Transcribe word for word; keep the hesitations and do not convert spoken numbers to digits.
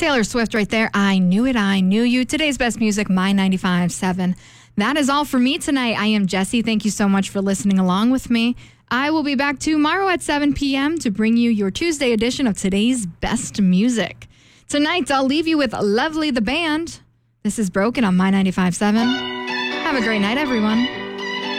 Taylor Swift right there. I knew it. I knew you. Today's best music, My ninety-five point seven. That is all for me tonight. I am Jessie. Thank you so much for listening along with me. I will be back tomorrow at seven p.m. to bring you your Tuesday edition of today's best music. Tonight, I'll leave you with Lovely the Band. This is Broken on My ninety-five point seven. Have a great night, everyone.